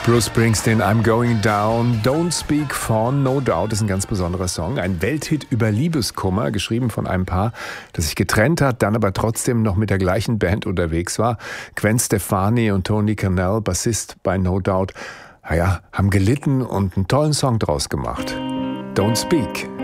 Bruce Springsteen, I'm Going Down. Don't Speak von No Doubt ist ein ganz besonderer Song. Ein Welthit über Liebeskummer, geschrieben von einem Paar, das sich getrennt hat, dann aber trotzdem noch mit der gleichen Band unterwegs war. Gwen Stefani und Tony Cornell, Bassist bei No Doubt, haben gelitten und einen tollen Song draus gemacht. Don't Speak.